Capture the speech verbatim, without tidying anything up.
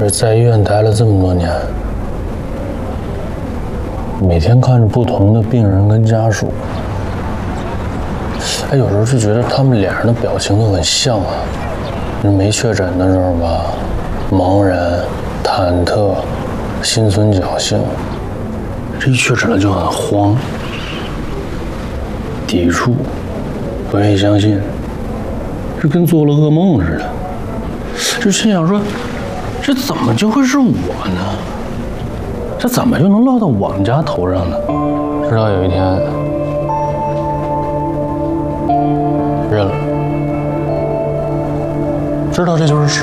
这在医院待了这么多年，每天看着不同的病人跟家属，哎，有时候就觉得他们脸上的表情都很像啊。没确诊的时候吧，茫然、忐忑、心存侥幸；这一确诊了就很慌、抵触、不愿意相信，这跟做了噩梦似的。就心想说，这怎么就会是我呢？这怎么就能落到我们家头上呢？直到有一天认了，知道这就是事。